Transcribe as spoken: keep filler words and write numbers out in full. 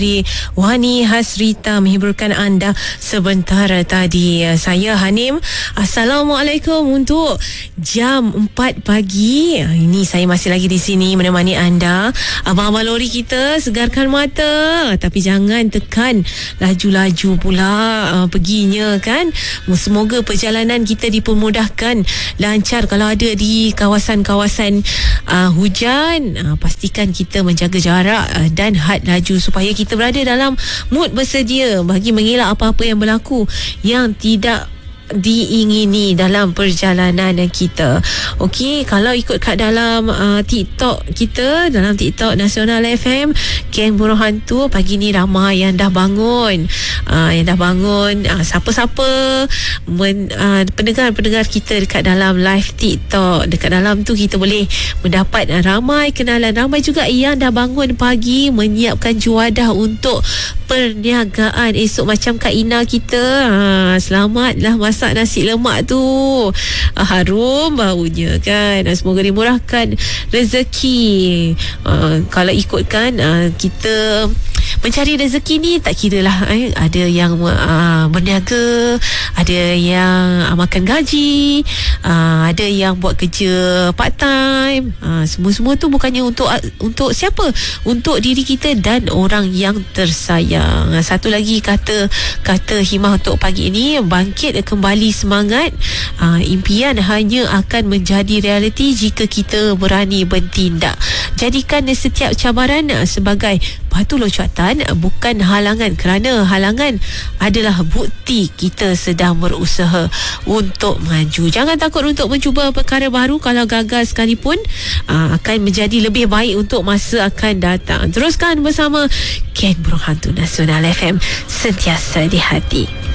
Wani Hasrita menghiburkan anda sebentar tadi. Saya Hanim. Assalamualaikum untuk jam empat pagi. Ini saya masih lagi di sini menemani anda. Abang-abang lori kita, segarkan mata, tapi jangan tekan laju-laju pula uh, perginya kan. Semoga perjalanan kita dipermudahkan lancar. Kalau ada di kawasan-kawasan uh, hujan, uh, pastikan kita menjaga jarak uh, dan had laju supaya kita kita berada dalam mood bersedia bagi mengelak apa-apa yang berlaku yang tidak diingini dalam perjalanan kita. Okey, kalau ikut kat dalam uh, TikTok kita, dalam TikTok Nasional F M, Geng Burung Hantu pagi ni ramai yang dah bangun. Uh, yang dah bangun, uh, siapa-siapa men, uh, pendengar-pendengar kita dekat dalam live TikTok, dekat dalam tu kita boleh mendapat uh, ramai kenalan, ramai juga yang dah bangun pagi menyiapkan juadah untuk perniagaan esok macam Kak Ina kita. Uh, selamatlah masa masak nasi lemak tu, uh, harum baunya kan. Uh, semoga dimurahkan rezeki. Uh, kalau ikutkan uh, kita mencari rezeki ni tak kira lah eh. Ada yang uh, berniaga, ada yang uh, makan gaji, uh, ada yang buat kerja part time. Uh, semua-semua tu bukannya untuk uh, untuk siapa? Untuk diri kita dan orang yang tersayang. Uh, satu lagi kata kata himah untuk pagi ini, bangkit kembali semangat. Uh, impian hanya akan menjadi realiti jika kita berani bertindak. Jadikan setiap cabaran uh, sebagai batu loncatan, bukan halangan, kerana halangan adalah bukti kita sedang berusaha untuk maju. Jangan takut untuk mencuba perkara baru. Kalau gagal sekalipun, aa, akan menjadi lebih baik untuk masa akan datang. Teruskan bersama Geng Burung Hantu Nasional F M, sentiasa di hati.